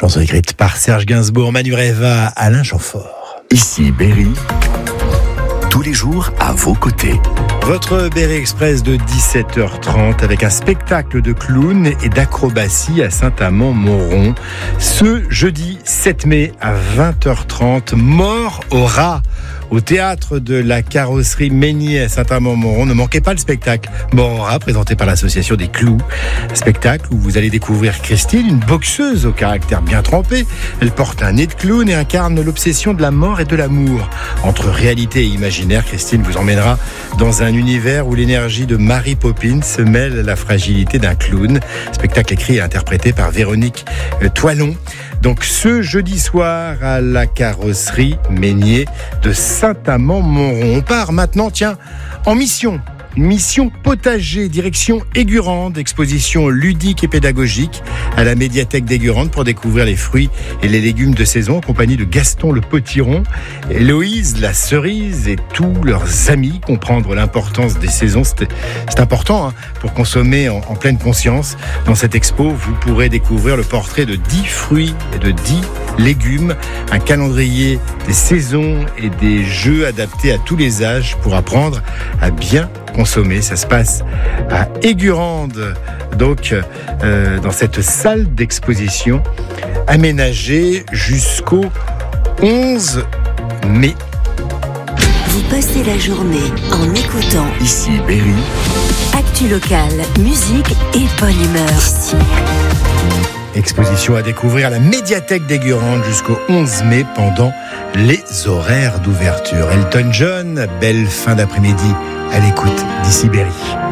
Chanson écrite par Serge Gainsbourg, Manu Reva, Alain Chamfort. Ici Berry, tous les jours à vos côtés. Votre Berry Express de 17h30 avec un spectacle de clown et d'acrobatie à Saint-Amand-Montrond. Ce jeudi 7 mai à 20h30, Mort au rat au théâtre de la Carrosserie Meignier à Saint-Amand-Montrond. Ne manquez pas le spectacle Mort au rat, présenté par l'association des Clous. Un spectacle où vous allez découvrir Christine, une boxeuse au caractère bien trempé. Elle porte un nez de clown et incarne l'obsession de la mort et de l'amour. Entre réalité et imaginaire, Christine vous emmènera dans un univers où l'énergie de Mary Poppins se mêle à la fragilité d'un clown. Spectacle écrit et interprété par Véronique Toilon. Donc ce jeudi soir à la Carrosserie Meignier de Saint-Amand-Montrond. On part maintenant, en mission. Une mission potager, direction Aigurande, exposition ludique et pédagogique à la médiathèque d'Aigurande pour découvrir les fruits et les légumes de saison en compagnie de Gaston le potiron, Héloïse la cerise et tous leurs amis. Comprendre l'importance des saisons, c'est important pour consommer en pleine conscience. Dans cette expo, vous pourrez découvrir le portrait de 10 fruits et de 10 légumes, un calendrier des saisons et des jeux adaptés à tous les âges pour apprendre à bien consommer. Ça se passe à Aigurande, donc dans cette salle d'exposition aménagée jusqu'au 11 mai. Vous passez la journée en écoutant Ici Berry, actu locale, musique et bonne humeur. Ici. Exposition à découvrir à la médiathèque d'Aigurande jusqu'au 11 mai pendant les horaires d'ouverture. Elton John, belle fin d'après-midi à l'écoute d'Ici Berry.